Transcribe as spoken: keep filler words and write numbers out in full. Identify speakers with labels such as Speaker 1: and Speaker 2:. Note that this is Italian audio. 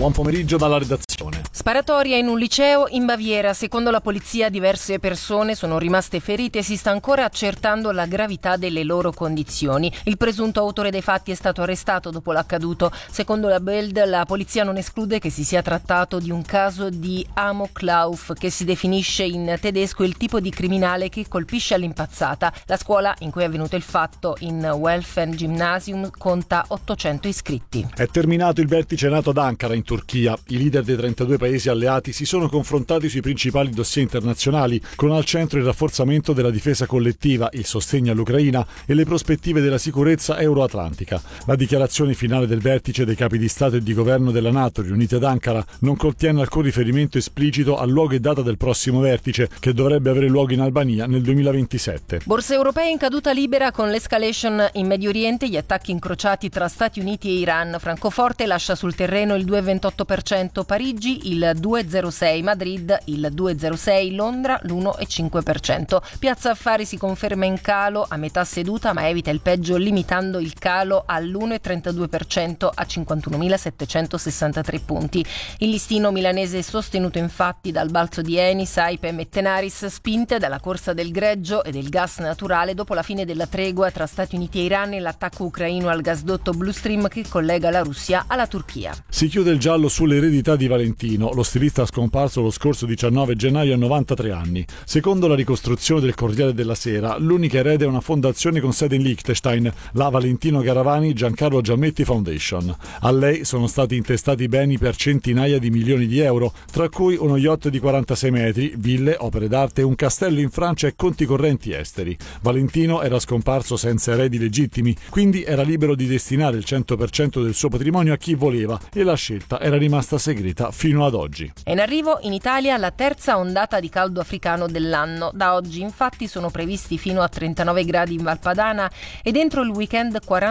Speaker 1: Buon pomeriggio dalla redazione.
Speaker 2: Sparatoria in un liceo in Baviera. Secondo la polizia diverse persone sono rimaste ferite e si sta ancora accertando la gravità delle loro condizioni. Il presunto autore dei fatti è stato arrestato dopo l'accaduto. Secondo la Bild, la polizia non esclude che si sia trattato di un caso di Amoklauf, che si definisce in tedesco il tipo di criminale che colpisce all'impazzata. La scuola in cui è avvenuto il fatto, in Welfen Gymnasium, conta ottocento iscritti.
Speaker 1: È terminato il vertice NATO ad Ankara in Turchia. I leader dei trentadue paesi alleati si sono confrontati sui principali dossier internazionali, con al centro il rafforzamento della difesa collettiva, il sostegno all'Ucraina e le prospettive della sicurezza euroatlantica. La dichiarazione finale del vertice dei capi di Stato e di governo della NATO riuniti ad Ankara non contiene alcun riferimento esplicito al luogo e data del prossimo vertice, che dovrebbe avere luogo in Albania nel duemilaventisette.
Speaker 2: Borse europee in caduta libera con l'escalation in Medio Oriente, gli attacchi incrociati tra Stati Uniti e Iran. Francoforte lascia sul terreno il due virgola ventotto per cento, Parigi il due virgola zero sei per cento, Madrid il due virgola zero sei per cento, Londra l'uno virgola cinque per cento. Piazza Affari si conferma in calo a metà seduta, ma evita il peggio limitando il calo all'uno virgola trentadue per cento a cinquantunomilasettecentosessantatré punti. Il listino milanese è sostenuto infatti dal balzo di Eni, Saipem e Tenaris, spinte dalla corsa del greggio e del gas naturale dopo la fine della tregua tra Stati Uniti e Iran e l'attacco ucraino al gasdotto Blue Stream che collega la Russia alla Turchia.
Speaker 1: Si chiude il giallo sull'eredità di Valentino, lo stilista scomparso lo scorso diciannove gennaio a novantatré anni. Secondo la ricostruzione del Corriere della Sera, l'unica erede è una fondazione con sede in Liechtenstein, la Valentino Garavani Giancarlo Giammetti Foundation. A lei sono stati intestati beni per centinaia di milioni di euro, tra cui uno yacht di quarantasei metri, ville, opere d'arte, un castello in Francia e conti correnti esteri. Valentino era scomparso senza eredi legittimi, quindi era libero di destinare il cento per cento del suo patrimonio a chi voleva e la scelta era rimasta segreta fino ad oggi.
Speaker 2: È in arrivo in Italia la terza ondata di caldo africano dell'anno. Da oggi infatti sono previsti fino a trentanove gradi in Val Padana e dentro il weekend quaranta